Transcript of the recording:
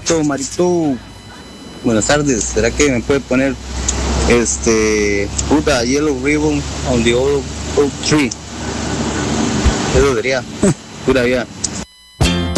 Marito. Buenas tardes. ¿Será que me puede poner put a yellow ribbon on the oak tree? Eso sería. Pura vida.